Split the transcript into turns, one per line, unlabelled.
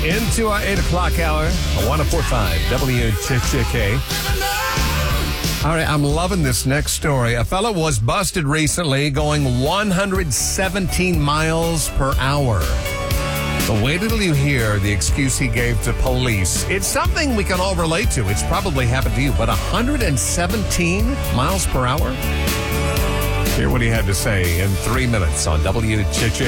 Into our 8 o'clock hour, 104.5 WCCK. All right, I'm loving this next story. A fellow was busted recently going 117 miles per hour. But wait till you hear the excuse he gave to police. It's something we can all relate to. It's probably happened to you. But 117 miles per hour? Hear what he had to say in 3 minutes on WCCK.